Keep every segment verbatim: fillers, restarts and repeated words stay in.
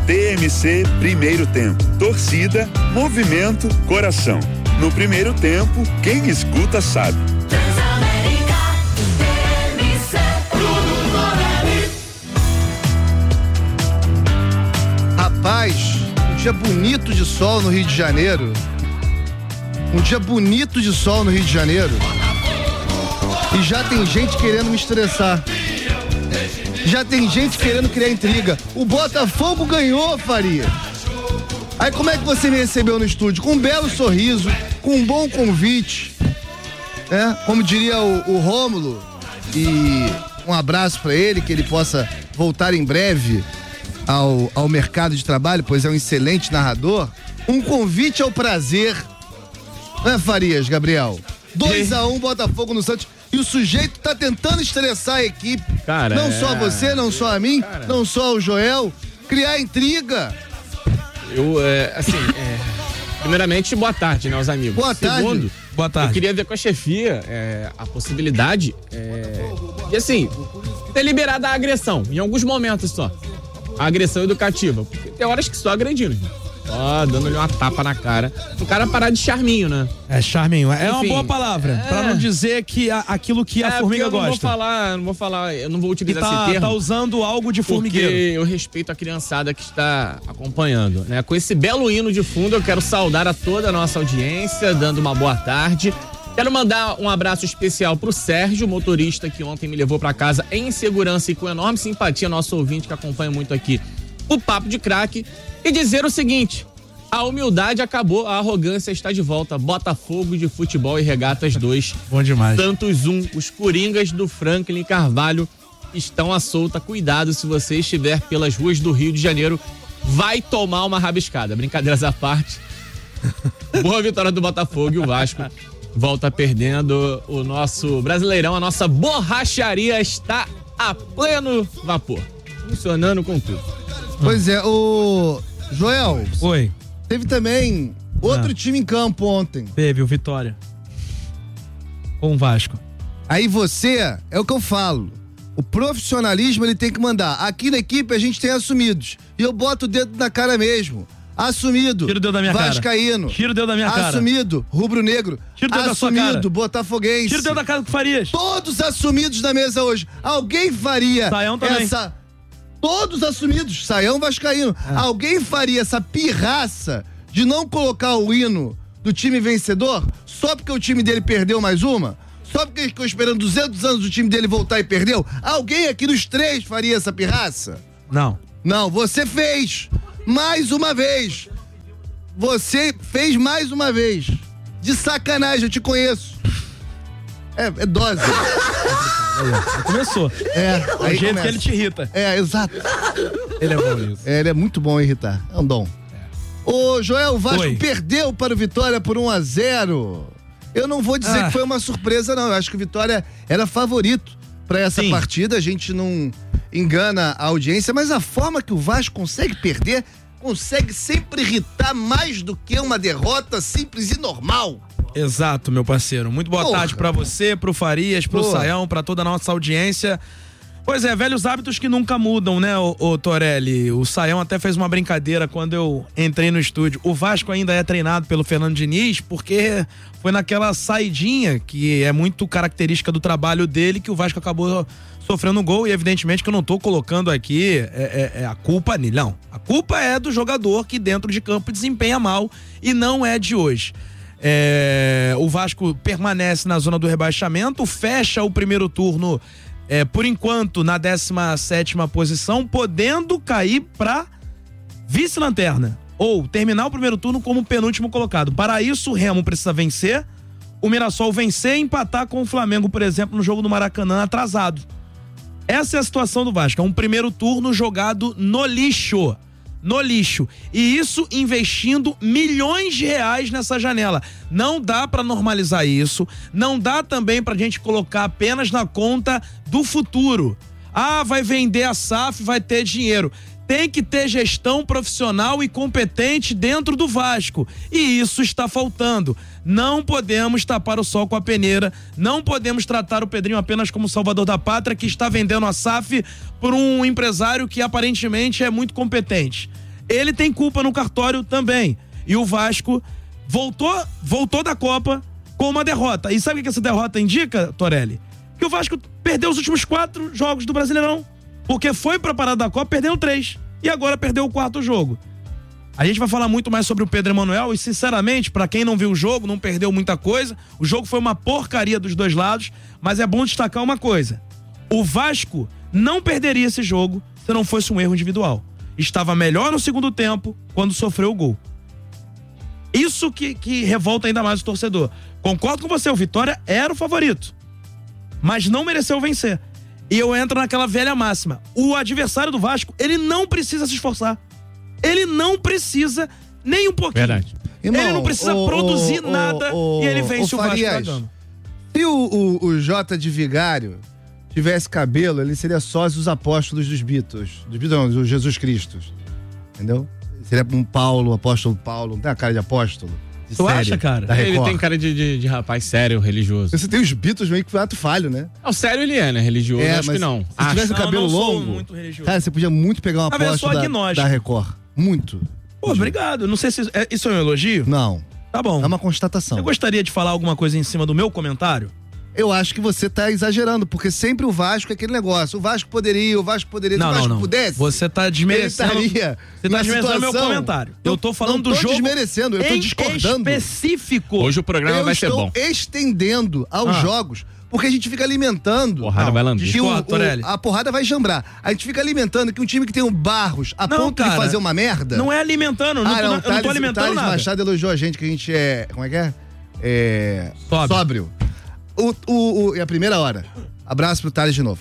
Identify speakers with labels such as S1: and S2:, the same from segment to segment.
S1: T M C Primeiro Tempo. Torcida, movimento, coração. No primeiro tempo, quem escuta sabe.
S2: Transamérica, T M C, Bruno Morelli.
S3: Rapaz, um dia bonito de sol no Rio de Janeiro. Um dia bonito de sol no Rio de Janeiro. E já tem gente querendo me estressar. Já tem gente querendo criar intriga. O Botafogo ganhou, Faria. Aí como é que você me recebeu no estúdio? Com um belo sorriso, com um bom convite, né? Como diria o, o Rômulo, e um abraço pra ele, que ele possa voltar em breve ao, ao mercado de trabalho, pois é um excelente narrador. Um convite ao prazer, né, Farias, Gabriel? dois a um Botafogo no Santos. E o sujeito tá tentando estressar a equipe.
S4: Cara,
S3: não
S4: é...
S3: só você, não só a mim,
S4: Cara.
S3: não só o Joel. Criar intriga.
S4: Eu, é, assim, é, primeiramente, boa tarde, né, aos amigos.
S3: Boa tarde.
S4: Segundo,
S5: Boa tarde.
S4: eu queria ver com a chefia é, a possibilidade é, de, assim, ter liberado a agressão, em alguns momentos só. A agressão educativa. Porque tem horas que só agredindo, gente. Ó, dando-lhe uma tapa na cara. O cara parar de charminho, né?
S5: É charminho. É
S4: Enfim,
S5: uma boa palavra.
S4: é...
S5: Pra não dizer que a, aquilo que a
S4: é,
S5: formiga
S4: eu não
S5: gosta.
S4: vou falar, não vou falar, eu não vou
S5: E
S4: utilizar
S5: tá,
S4: esse termo.
S5: tá usando algo de formigueiro.
S4: Porque eu respeito a criançada que está acompanhando, né? Com esse belo hino de fundo, eu quero saudar a toda a nossa audiência, dando uma boa tarde. Quero mandar um abraço especial pro Sérgio, motorista que ontem me levou pra casa em segurança e com enorme simpatia, nosso ouvinte que acompanha muito aqui o Papo de Craque, e dizer o seguinte: a humildade acabou, a arrogância está de volta. Botafogo de Futebol e Regatas dois.
S5: Bom demais.
S4: Santos um. Os coringas do Franklin Carvalho estão à solta. Cuidado se você estiver pelas ruas do Rio de Janeiro. Vai tomar uma rabiscada. Brincadeiras à parte. Boa vitória do Botafogo, e o Vasco volta perdendo. O nosso Brasileirão, a nossa borracharia está a pleno vapor. Funcionando com tudo.
S3: Pois é, o Joel.
S5: Oi.
S3: Teve também outro
S5: Ah.
S3: time em campo ontem.
S5: Teve o Vitória. Com o Vasco.
S3: Aí você, é o que eu falo, o profissionalismo ele tem que mandar. Aqui na equipe a gente tem assumidos. E eu boto o dedo na cara mesmo. Assumido.
S5: Tira o dedo da minha cara.
S3: Vascaíno.
S5: Tira o dedo da minha cara.
S3: Assumido. Rubro-negro.
S5: Tira o dedo da sua cara.
S3: Assumido. Botafoguense.
S5: Tira o dedo da cara do Farias.
S3: Todos assumidos na mesa hoje. Alguém faria
S5: Saião também.
S3: essa... Todos assumidos. Saião vascaíno.
S5: É.
S3: Alguém faria essa pirraça de não colocar o hino do time vencedor só porque o time dele perdeu mais uma? Só porque ele ficou esperando duzentos anos do time dele voltar e perdeu? Alguém aqui dos três faria essa pirraça?
S5: Não.
S3: Não, você fez. Mais uma vez. Você fez mais uma vez. De sacanagem, eu te conheço. É, é dose.
S5: Aí, começou.
S3: É,
S5: O
S3: aí
S5: jeito
S3: começa.
S5: que ele te irrita.
S3: É, exato.
S5: Ele é bom nisso.
S3: É, ele é muito bom em irritar. É um dom. Ô, Joel, o Vasco
S5: Oi.
S3: perdeu para o Vitória por um a zero. Eu não vou dizer
S5: Ah.
S3: que foi uma surpresa, não. Eu acho que o Vitória era favorito para essa
S5: Sim.
S3: partida. A gente não engana a audiência, mas a forma que o Vasco consegue perder, consegue sempre irritar mais do que uma derrota simples e normal.
S5: Exato, meu parceiro. Muito boa
S3: Porra.
S5: tarde pra você, pro Farias, pro
S3: Porra.
S5: Saião, pra toda a nossa audiência. Pois é, velhos hábitos que nunca mudam, né, ô, ô Torelli? O Saião até fez uma brincadeira quando eu entrei no estúdio. O Vasco ainda é treinado pelo Fernando Diniz porque foi naquela saidinha que é muito característica do trabalho dele que o Vasco acabou sofrendo um gol, e evidentemente que eu não tô colocando aqui é, é, é a culpa nele, não. A culpa é do jogador que dentro de campo desempenha mal e não é de hoje. É, o Vasco permanece na zona do rebaixamento, fecha o primeiro turno, é, por enquanto, na décima sétima posição, podendo cair para vice-lanterna, ou terminar o primeiro turno como penúltimo colocado. Para isso, o Remo precisa vencer, o Mirassol vencer e empatar com o Flamengo, por exemplo, no jogo do Maracanã atrasado. Essa é a situação do Vasco, é um primeiro turno jogado no lixo. No lixo. E isso investindo milhões de reais nessa janela. Não dá pra normalizar isso. Não dá também pra gente colocar apenas na conta do futuro. Ah, vai vender a S A F, vai ter dinheiro. Tem que ter gestão profissional e competente dentro do Vasco. E isso está faltando. Não podemos tapar o sol com a peneira. Não podemos tratar o Pedrinho apenas como salvador da pátria, que está vendendo a S A F por um empresário que aparentemente é muito competente. ele tem culpa no cartório também. E o Vasco voltou, voltou da Copa com uma derrota. E sabe o que essa derrota indica, Torelli? Que o Vasco perdeu os últimos quatro jogos do Brasileirão. Porque foi pra parada da Copa perdendo três. E agora perdeu o quarto jogo. A gente vai falar muito mais sobre o Pedro Emanuel e, sinceramente, pra quem não viu o jogo, não perdeu muita coisa. O jogo foi uma porcaria dos dois lados, mas é bom destacar uma coisa. O Vasco não perderia esse jogo se não fosse um erro individual. Estava melhor no segundo tempo quando sofreu o gol. Isso que, que revolta ainda mais o torcedor. Concordo com você, o Vitória era o favorito, mas não mereceu vencer. E eu entro naquela velha máxima. O adversário do Vasco, ele não precisa se esforçar. Ele não precisa nem um pouquinho.
S4: Verdade.
S3: Irmão,
S5: ele não precisa
S3: o,
S5: produzir
S3: o,
S5: nada
S3: o,
S5: e ele vence
S3: o
S5: o Vasco da
S3: Farias,
S5: Gama.
S3: Se o, o, o J de Vigário tivesse cabelo, ele seria sócio dos apóstolos dos Beatles. Dos Beatles não, dos Jesus Cristo. Entendeu? Seria um Paulo, apóstolo Paulo. Não tem a cara de apóstolo? De
S5: Tu
S3: série,
S5: acha, cara?
S3: da
S4: Ele
S3: Record.
S4: tem cara de, de, de rapaz sério, religioso.
S3: Você tem os Beatles meio que foi ato falho, né?
S4: Não, sério ele é, né? Religioso, acho que não.
S3: Se
S4: Acho.
S3: tivesse o
S5: Não,
S3: cabelo
S5: não sou
S3: longo,
S5: muito religioso.
S3: cara, você podia muito pegar uma
S5: Ah, mas eu sou
S3: apóstolo da,
S5: agnóstico.
S3: da Record. Muito.
S5: Pô, obrigado. Não sei se é- isso é um elogio.
S3: Não.
S5: Tá bom.
S3: É uma constatação.
S5: Eu gostaria de falar alguma coisa em cima do meu comentário.
S3: Eu acho que você tá exagerando, porque sempre o Vasco é aquele negócio. O Vasco poderia, o Vasco poderia. Se
S5: Não,
S3: o Vasco
S5: não, não.
S3: pudesse,
S5: Você tá
S3: ele
S5: desmerecendo.
S3: estaria
S5: Você tá
S3: na
S5: desmerecendo meu
S3: situação.
S5: comentário. Eu tô falando
S3: não
S5: do
S3: tô
S5: jogo
S3: desmerecendo, eu tô
S5: em
S3: discordando.
S5: específico.
S4: Hoje o programa
S3: Eu
S4: vai ser
S3: estou
S4: bom.
S3: estendendo aos
S5: Ah.
S3: jogos, porque a gente fica alimentando.
S4: Porrada vai lamber.
S3: que o-
S5: Discordo,
S3: o-
S5: Torelli.
S3: a porrada vai jambrar. A gente fica alimentando que um time que tem um Barros a
S5: Não,
S3: ponto
S5: cara,
S3: de fazer uma merda.
S5: Não é alimentando, eu não,
S3: ah,
S5: tô,
S3: não,
S5: eu não tô
S3: Thales,
S5: alimentando
S3: Thales
S5: nada.
S3: Machado elogiou a gente que a gente é. Como é que é? É.
S5: Sóbrio.
S3: Sóbrio. O, o, o, é a primeira hora. Abraço pro Thales de novo.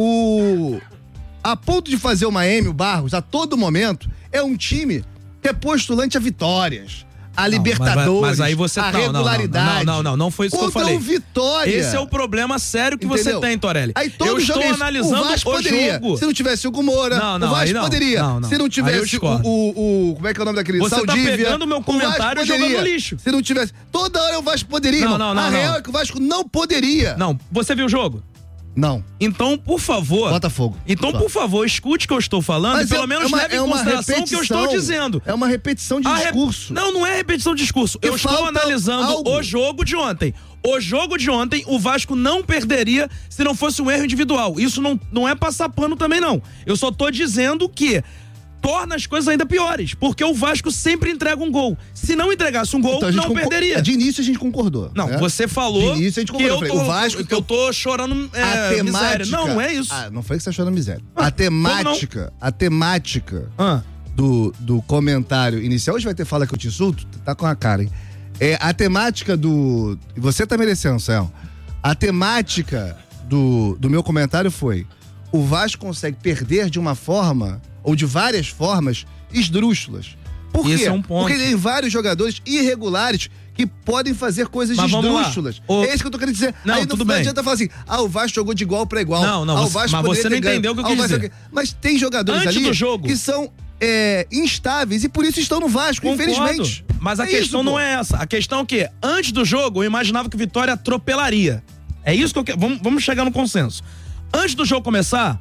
S3: O. A ponto de fazer uma M, o Barros, a todo momento, é um time que é postulante a vitórias, a
S5: Não,
S3: Libertadores,
S5: mas, mas aí você
S3: a
S5: não, não,
S3: regularidade.
S5: Não, não, não, não foi isso que eu
S3: Contra
S5: falei.
S3: o Vitória.
S5: Esse é o problema sério que
S3: Entendeu?
S5: você tem, Torelli.
S3: Aí todo
S5: eu
S3: jogo
S5: estou
S3: é isso.
S5: analisando
S3: o Vasco
S5: o
S3: poderia.
S5: jogo.
S3: Se não tivesse o Gumora,
S5: Não, não,
S3: o
S5: aí
S3: Vasco
S5: não.
S3: poderia.
S5: Não, não.
S3: Se não
S5: Aí eu
S3: tivesse o,
S5: discordo.
S3: o, o. Como é que é o nome daquele?
S5: Você tá
S3: Saldívia.
S5: pegando meu
S3: o Vasco
S5: comentário e
S3: poderia.
S5: jogando no lixo.
S3: Se não tivesse. Toda hora o Vasco poderia.
S5: Não,
S3: irmão.
S5: não, não,
S3: A
S5: não.
S3: real é que o Vasco não poderia.
S5: Não, você viu o jogo?
S3: Não.
S5: Então, por favor.
S3: Botafogo.
S5: Então,
S3: Só.
S5: por favor, escute o que eu estou falando
S3: Mas
S5: e pelo
S3: é-
S5: menos
S3: é uma-
S5: leve
S3: é
S5: em
S3: uma
S5: consideração o que eu estou
S3: repetição.
S5: dizendo.
S3: É uma repetição de
S5: A rep-
S3: discurso.
S5: Não, não é repetição de discurso.
S3: Que
S5: Eu estou
S3: falta
S5: analisando
S3: algo.
S5: o jogo de ontem. O jogo de ontem, o Vasco não perderia se não fosse um erro individual. Isso não, não é passar pano também, não. Eu só tô dizendo que torna as coisas ainda piores, porque o Vasco sempre entrega um gol. Se não entregasse um gol,
S3: Então, a gente
S5: não
S3: concor-
S5: perderia.
S3: De início a gente concordou.
S5: Não,
S3: né?
S5: você falou
S3: De início a gente
S5: que eu
S3: concordou.
S5: tô,
S3: O Vasco-
S5: que eu tô chorando é,
S3: a temática.
S5: miséria. Não, não é isso.
S3: Ah, não foi que você tá chorando miséria.
S5: Ah,
S3: a temática, a temática
S5: Ah.
S3: do, do comentário inicial. Hoje vai ter fala que eu te insulto? Tá com a cara, hein? É, a temática do. E você tá merecendo, Céu. A temática do, do meu comentário foi: o Vasco consegue perder de uma forma, ou de várias formas, esdrúxulas. Por
S5: Esse
S3: quê?
S5: é um ponto.
S3: Porque tem vários jogadores irregulares que podem fazer coisas
S5: Mas vamos lá.
S3: esdrúxulas.
S5: O-
S3: É isso que eu tô querendo dizer.
S5: Não,
S3: Aí
S5: tudo
S3: não
S5: bem.
S3: adianta falar assim: ah, o Vasco jogou de igual pra igual.
S5: Não, não,
S3: ah, o
S5: você-
S3: Vasco
S5: mas
S3: poderia
S5: você
S3: ter
S5: não
S3: ganho.
S5: entendeu o que eu
S3: Ah, o
S5: quis
S3: Vasco-
S5: dizer.
S3: Mas tem jogadores
S5: Antes
S3: ali
S5: do jogo.
S3: que são é, instáveis e por isso estão no Vasco,
S5: Concordo.
S3: infelizmente.
S5: Mas a
S3: É
S5: questão
S3: isso,
S5: não
S3: pô.
S5: é essa. A questão é que, antes do jogo, eu imaginava que o Vitória atropelaria. É isso que eu quero. Vamos, vamos chegar no consenso. Antes do jogo começar,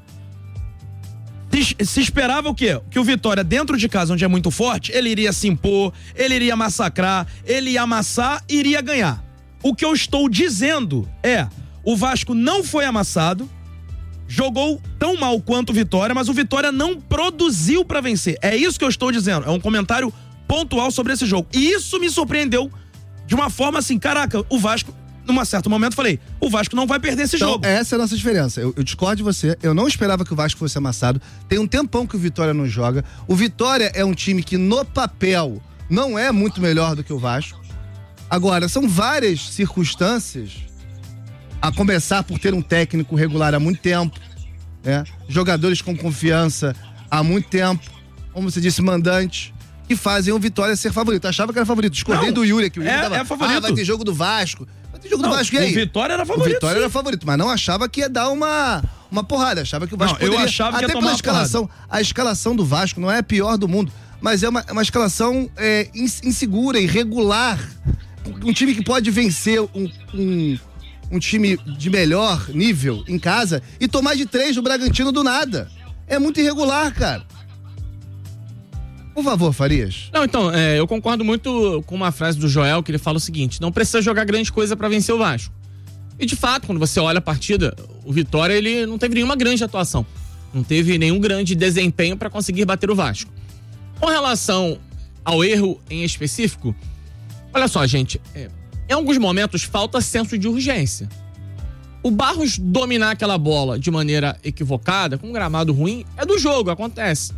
S5: se, se esperava o quê? Que o Vitória, dentro de casa, onde é muito forte, ele iria se impor, ele iria massacrar, ele ia amassar e iria ganhar. O que eu estou dizendo é: o Vasco não foi amassado, jogou tão mal quanto o Vitória, mas o Vitória não produziu pra vencer. É isso que eu estou dizendo. É um comentário pontual sobre esse jogo. E isso me surpreendeu de uma forma assim, caraca, o Vasco, num certo momento, falei, o Vasco não vai perder esse
S3: Então,
S5: jogo.
S3: essa é a nossa diferença. Eu, eu discordo de você. Eu não esperava que o Vasco fosse amassado. Tem um tempão que o Vitória não joga. O Vitória é um time que, no papel, não é muito melhor do que o Vasco. Agora, são várias circunstâncias, a começar por ter um técnico regular há muito tempo, né? Jogadores com confiança há muito tempo, como você disse, mandantes, que fazem o Vitória ser favorito. Eu achava que era favorito. Discordei
S5: Não,
S3: do Yuri, que o Yuri
S5: é-
S3: tava,
S5: é favorito.
S3: ah, vai ter jogo do Vasco. Vai ter jogo
S5: Não,
S3: do Vasco, e aí?
S5: o Vitória era
S3: O
S5: favorito.
S3: Vitória
S5: sim.
S3: era favorito, mas não achava que ia dar uma, uma porrada. Achava que o Vasco
S5: Não, eu
S3: poderia...
S5: achava que ia
S3: até
S5: tomar
S3: pela
S5: uma
S3: escalação. A escalação do Vasco não é a pior do mundo, mas é uma, uma escalação é, ins- insegura, irregular. Um time que pode vencer um, um, um time de melhor nível em casa e tomar de três do Bragantino do nada. É muito irregular, cara. Por favor, Farias.
S4: Não, então, é, eu concordo muito com uma frase do Joel, que ele fala o seguinte: não precisa jogar grande coisa pra vencer o Vasco. E de fato, quando você olha a partida, o Vitória, ele não teve nenhuma grande atuação. Não teve nenhum grande desempenho pra conseguir bater o Vasco. Com relação ao erro em específico, olha só, gente, é, em alguns momentos falta senso de urgência. O Barros dominar aquela bola de maneira equivocada, com um gramado ruim, é do jogo, acontece.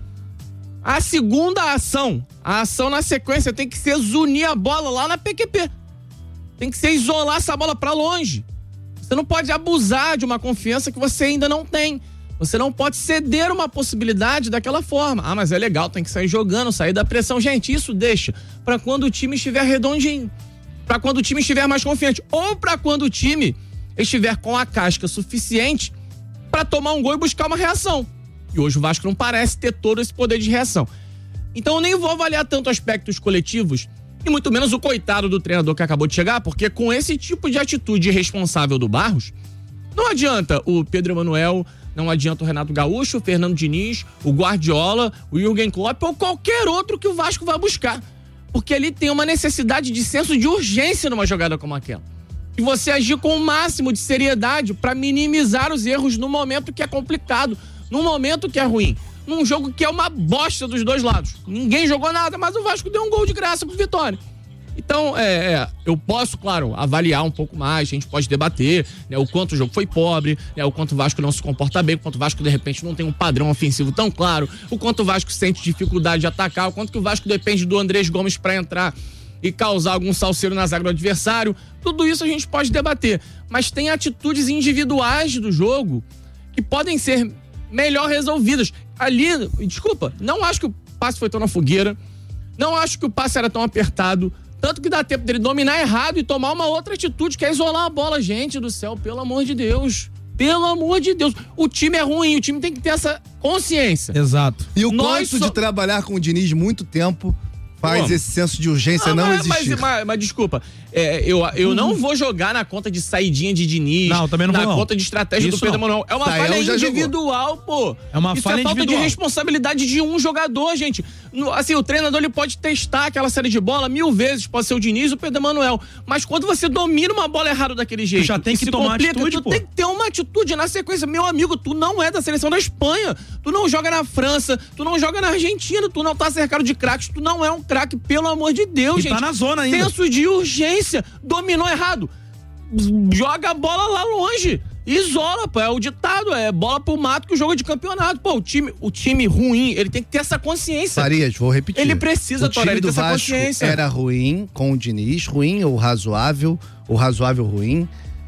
S4: A segunda ação, a ação na sequência tem que ser zunir a bola lá na P Q P. Tem que ser isolar essa bola pra longe. Você não pode abusar de uma confiança que você ainda não tem. Você não pode ceder uma possibilidade daquela forma. Ah, mas é legal, tem que sair jogando, sair da pressão. Gente, isso deixa pra quando o time estiver redondinho. Pra quando o time estiver mais confiante. Ou pra quando o time estiver com a casca suficiente pra tomar um gol e buscar uma reação. E hoje o Vasco não parece ter todo esse poder de reação. Então eu nem vou avaliar tanto aspectos coletivos, e muito menos o coitado do treinador que acabou de chegar, porque com esse tipo de atitude irresponsável do Barros, não adianta o Pedro Emanuel, não adianta o Renato Gaúcho, o Fernando Diniz, o Guardiola, o Jürgen Klopp ou qualquer outro que o Vasco vai buscar. Porque ali tem uma necessidade de senso de urgência numa jogada como aquela. E você agir com o máximo de seriedade para minimizar os erros no momento que é complicado, num momento que é ruim, num jogo que é uma bosta dos dois lados. Ninguém jogou nada, mas o Vasco deu um gol de graça pro Vitória. Então, é, é, eu posso, claro, avaliar um pouco mais, a gente pode debater, né, o quanto o jogo foi pobre, né, o quanto o Vasco não se comporta bem, o quanto o Vasco, de repente, não tem um padrão ofensivo tão claro, o quanto o Vasco sente dificuldade de atacar, o quanto que o Vasco depende do Andrés Gomes para entrar e causar algum salseiro na zaga do adversário. Tudo isso a gente pode debater, mas tem atitudes individuais do jogo que podem ser melhor resolvidas. Ali, desculpa, não acho que o passe foi tão na fogueira, não acho que o passe era tão apertado, tanto que dá tempo dele dominar errado e tomar uma outra atitude, que é isolar a bola. Gente do céu, pelo amor de Deus, pelo amor de Deus, o time é ruim, o time tem que ter essa consciência.
S5: Exato.
S3: E o
S4: Nós
S3: quanto
S4: so...
S3: de trabalhar com o Diniz muito tempo faz
S4: Como?
S3: esse senso de urgência
S4: Ah,
S3: não
S4: mas,
S3: existir.
S4: Mas, mas, mas desculpa, é, eu, eu não vou jogar na conta de saidinha de Diniz,
S5: Não, também não
S4: na
S5: vou, não.
S4: conta de estratégia
S5: Isso
S4: do Pedro
S5: não.
S4: Emanuel. É uma
S3: Saião
S4: falha
S3: já
S4: individual, pô.
S5: É uma
S4: Isso
S5: falha
S4: é falta
S5: individual.
S4: de responsabilidade de um jogador, gente. No, assim, o treinador ele pode testar aquela série de bola mil vezes, pode ser o Diniz ou o Pedro Emanuel, mas quando você domina uma bola errada daquele jeito,
S5: já tem
S4: e
S5: que
S4: se
S5: tomar
S4: complica,
S5: atitude,
S4: tu
S5: pô.
S4: tem que ter uma atitude na sequência. Meu amigo, tu não é da seleção da Espanha, tu não joga na França, tu não joga na Argentina, tu não tá cercado de craques, tu não é um craque, pelo amor de Deus,
S5: E
S4: gente.
S5: tá na zona ainda.
S4: Senso de urgência, dominou errado, joga a bola lá longe, isola, pô, é o ditado, é bola pro mato que o jogo é de campeonato. Pô, o time, o time ruim, ele tem que ter essa consciência.
S3: Farias, vou repetir.
S4: Ele precisa,
S3: o
S4: Torelli,
S3: time do
S4: ter essa
S3: Vasco
S4: consciência.
S3: era ruim com o Diniz, ruim ou razoável, ou razoável ruim,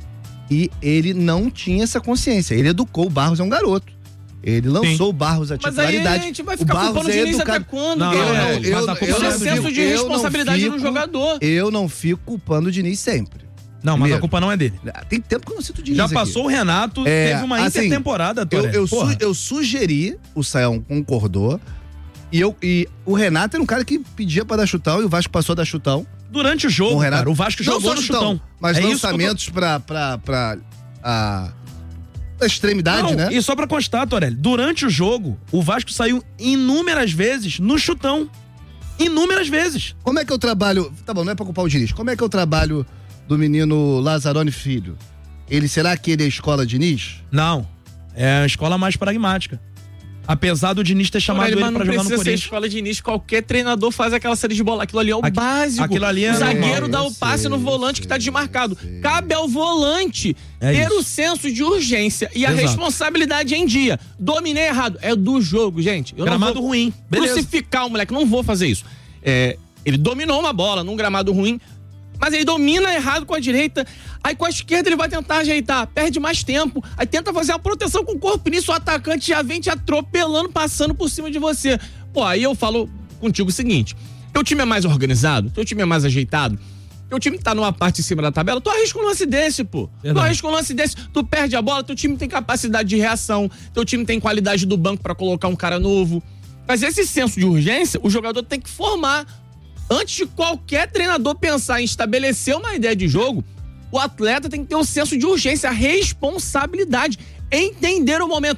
S3: e ele não tinha essa consciência. Ele educou o Barros, é um garoto. Ele lançou
S5: Sim.
S3: o Barros à
S4: Mas aí
S3: titularidade.
S4: a gente vai
S3: O
S4: ficar
S3: Barros
S4: culpando o
S3: é
S4: Diniz até
S3: educado.
S4: quando,
S5: Não,
S4: cara?
S5: não,
S3: Eu,
S5: mas
S3: eu,
S5: a culpa
S3: eu
S5: não
S3: não
S5: é
S4: Isso é
S5: do
S4: senso
S3: fico-
S4: de
S3: eu não
S4: responsabilidade
S3: fico-
S4: do jogador.
S3: Eu não fico culpando o Diniz sempre.
S5: Não, mas
S3: Primeiro.
S5: a culpa não é dele.
S3: Tem tempo que eu não cito o Diniz
S5: Já
S3: aqui.
S5: passou o Renato,
S3: É,
S5: teve uma
S3: assim,
S5: intertemporada,
S3: Eu,
S5: Torelli.
S3: eu, su-
S5: Porra.
S3: eu sugeri, o Saião concordou, e, eu, e o Renato era um cara que pedia pra dar chutão, e o Vasco passou a dar chutão.
S5: Durante o jogo,
S3: O Renato-
S5: cara, o Vasco
S3: Não
S5: jogou
S3: só
S5: no chutão.
S3: Mas
S5: É isso que eu tô-
S3: lançamentos pra, pra, pra a, a extremidade,
S5: Não,
S3: né?
S5: e só pra constar, Torelli, durante o jogo, o Vasco saiu inúmeras vezes no chutão. Inúmeras vezes.
S3: Como é que eu trabalho... Tá bom, não é pra culpar o Diniz. Como é que eu trabalho do menino Lazzaroni Filho? Ele, será que ele é escola Diniz?
S5: Não, é a escola mais pragmática. Apesar do Diniz ter chamado
S4: Torelli,
S5: ele
S4: mas
S5: pra
S4: não
S5: jogar no
S4: precisa ser
S5: Corinthians.
S4: escola de Diniz, qualquer treinador faz aquela série de bola. Aquilo ali é o
S5: Aqui-
S4: básico.
S5: aquilo ali é
S4: o zagueiro
S5: normal.
S4: dá o
S3: Eu
S4: passe
S3: sei,
S4: no volante
S3: eu
S4: que tá
S3: sei,
S4: desmarcado.
S3: eu sei.
S4: Cabe ao volante
S5: É
S4: ter
S5: isso.
S4: o senso de urgência e a
S5: Exato.
S4: responsabilidade em dia. Dominei errado. É do jogo, gente. Eu
S5: Gramado
S4: não vou
S5: ruim. Beleza.
S4: crucificar o moleque. Não vou fazer isso. É, ele dominou uma bola num gramado ruim, mas ele domina errado com a direita, aí com a esquerda ele vai tentar ajeitar, perde mais tempo, aí tenta fazer uma proteção com o corpo, e nisso o atacante já vem te atropelando, passando por cima de você. Pô, aí eu falo contigo o seguinte, teu time é mais organizado, teu time é mais ajeitado, teu time tá numa parte de cima da tabela, tu arrisca um lance desse, pô.
S5: Verdade.
S4: Tu arrisca um lance desse, tu perde a bola, teu time tem capacidade de reação, teu time tem qualidade do banco pra colocar um cara novo. Mas esse senso de urgência, o jogador tem que formar. Antes de qualquer treinador pensar em estabelecer uma ideia de jogo, o atleta tem que ter um senso de urgência, responsabilidade, entender o momento. Se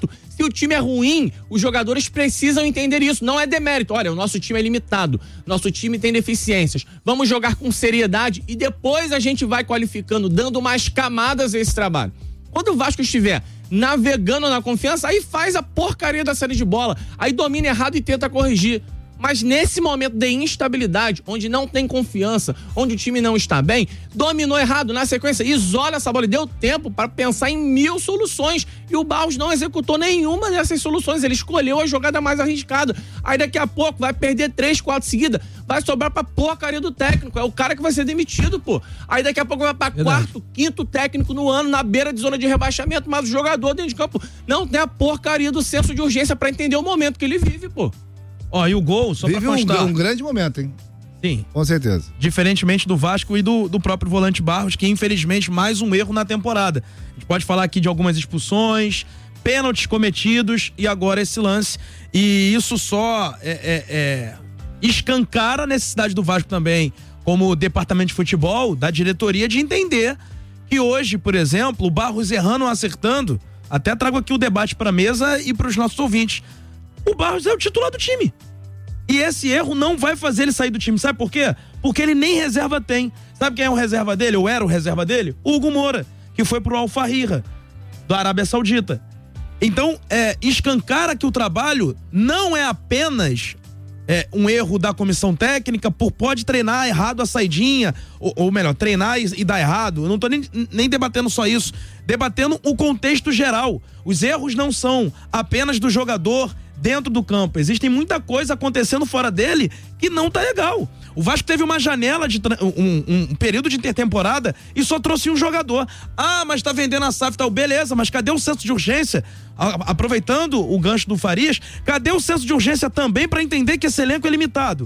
S4: Se o time é ruim, os jogadores precisam entender isso. Não é demérito. Olha, o nosso time é limitado. Nosso time tem deficiências. Vamos jogar com seriedade e depois a gente vai qualificando, dando mais camadas a esse trabalho. Quando o Vasco estiver navegando na confiança, aí faz a porcaria da série de bola. Aí domina errado e tenta corrigir. Mas nesse momento de instabilidade, onde não tem confiança, onde o time não está bem, dominou errado na sequência, isola essa bola e deu tempo para pensar em mil soluções. E o Barros não executou nenhuma dessas soluções. Ele escolheu a jogada mais arriscada. Aí daqui a pouco vai perder três, quatro seguidas, vai sobrar pra porcaria do técnico. É o cara que vai ser demitido, pô. Aí daqui a pouco vai pra Verdade. quarto, quinto técnico no ano, na beira de zona de rebaixamento, mas o jogador dentro de campo não tem a porcaria do senso de urgência para entender o momento que ele vive, pô.
S5: Ó, e o gol, só
S3: Vive
S5: pra constar.
S3: Um, um grande momento, hein?
S5: Sim.
S3: Com certeza.
S5: Diferentemente do Vasco e do, do próprio volante Barros, que infelizmente mais um erro na temporada. A gente pode falar aqui de algumas expulsões, pênaltis cometidos e agora esse lance. E isso só é, é, é, escancara a necessidade do Vasco também, como departamento de futebol, da diretoria, de entender que hoje, por exemplo, o Barros errando ou acertando, até trago aqui o debate pra mesa e pros nossos ouvintes. O Barros é o titular do time. E esse erro não vai fazer ele sair do time. Sabe por quê? Porque ele nem reserva tem. Sabe quem é o reserva dele? Ou era o reserva dele? O Hugo Moura, que foi pro Al Fahira, da Arábia Saudita. Então, é, escancara que o trabalho não é apenas é, um erro da comissão técnica, por pode treinar errado a saidinha, ou, ou melhor, treinar e, e dar errado. Eu não tô nem, nem debatendo só isso, debatendo o contexto geral. Os erros não são apenas do jogador dentro do campo. Existem muita coisa acontecendo fora dele que não tá legal. O Vasco teve uma janela, de um, um período de intertemporada e só trouxe um jogador. Ah, mas tá vendendo a S A F e tal. Beleza, mas cadê o senso de urgência? A, aproveitando o gancho do Farias, cadê o senso de urgência também pra entender que esse elenco é limitado?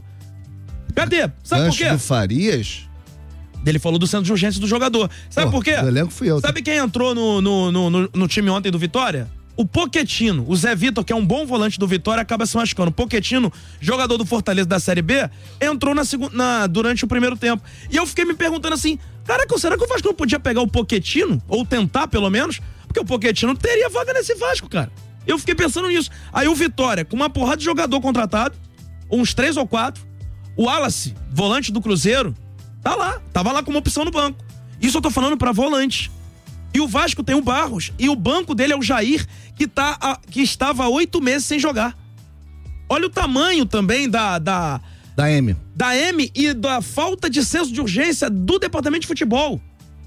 S5: Cadê? Sabe
S3: gancho
S5: por quê?
S3: do Farias?
S5: Ele falou do senso de urgência do jogador. Sabe
S3: Pô,
S5: por quê?
S3: O elenco fui eu.
S5: Sabe quem entrou no, no, no, no, no time ontem do Vitória? O Pochettino, o Zé Vitor, que é um bom volante do Vitória, acaba se machucando. O Pochettino, jogador do Fortaleza da Série B, entrou na segunda, na, durante o primeiro tempo. E eu fiquei me perguntando assim, caraca, será que o Vasco não podia pegar o Pochettino? Ou tentar, pelo menos? Porque o Pochettino teria vaga nesse Vasco, cara. Eu fiquei pensando nisso. Aí o Vitória, com uma porrada de jogador contratado, uns três ou quatro, o Wallace, volante do Cruzeiro, tá lá, tava lá como opção no banco. Isso eu tô falando pra volante. E o Vasco tem o Barros, e o banco dele é o Jair, que, tá a, que estava há oito meses sem jogar. Olha o tamanho também da... Da,
S3: da M.
S5: Da M e da falta de senso de urgência do departamento de futebol.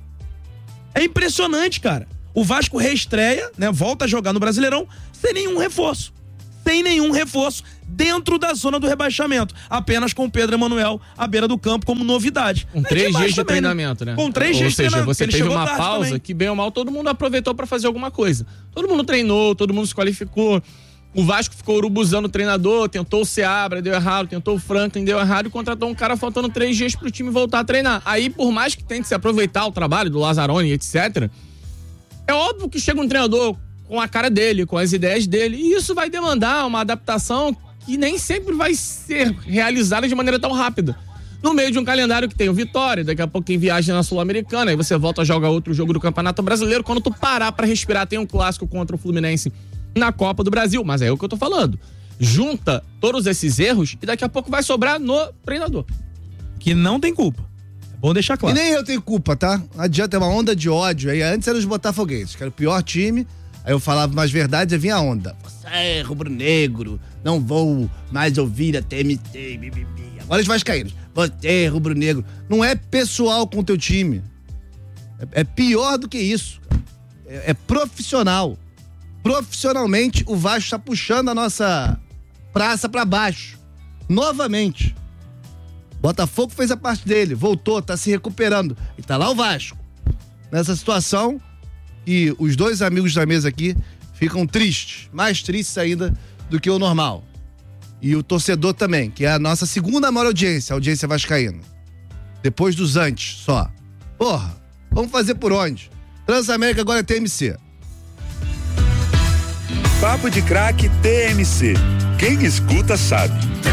S5: É impressionante, cara. O Vasco reestreia, né, volta a jogar no Brasileirão sem nenhum reforço. Sem nenhum reforço dentro da zona do rebaixamento. Apenas com o Pedro Emanuel à beira do campo como novidade.
S4: Com três dias de treinamento, né?
S5: Com três
S4: Ou
S5: dias de
S4: seja,
S5: treinamento.
S4: você teve uma pausa também. Que, bem ou mal, todo mundo aproveitou pra fazer alguma coisa. Todo mundo treinou, todo mundo se qualificou. O Vasco ficou urubuzando o treinador, tentou o Seabra, deu errado, tentou o Franklin, deu errado e contratou um cara faltando três dias pro time voltar a treinar. Aí, por mais que tente se aproveitar o trabalho do Lazzaroni, etcétera, é óbvio que chega um treinador com a cara dele, com as ideias dele, e isso vai demandar uma adaptação que nem sempre vai ser realizada de maneira tão rápida. No meio de um calendário que tem o Vitória, daqui a pouco tem viagem na Sul-Americana, aí você volta a jogar outro jogo do Campeonato Brasileiro, quando tu parar pra respirar, tem um clássico contra o Fluminense na Copa do Brasil, mas é o que eu tô falando. Junta todos esses erros e daqui a pouco vai sobrar no treinador.
S5: Que não tem culpa. É bom deixar claro.
S3: E nem eu tenho culpa, tá? Não adianta, é uma onda de ódio. Aí antes eram os botafoguenses, que era o pior time. Aí eu falava umas verdades e vinha a onda. Você é rubro-negro, não vou mais ouvir a T M T. Agora os vascaínos. Você é rubro-negro. Não é pessoal com o teu time. É, é pior do que isso. É, é profissional. Profissionalmente, o Vasco está puxando a nossa praça pra baixo. Novamente. Botafogo fez a parte dele, voltou, tá se recuperando. E tá lá o Vasco. Nessa situação... E os dois amigos da mesa aqui ficam tristes, mais tristes ainda do que o normal. E o torcedor também, que é a nossa segunda maior audiência, a audiência vascaína. Depois dos antes, só. Porra, vamos fazer por onde? Transamérica agora é T M C.
S1: Papo de Craque T M C. Quem escuta sabe.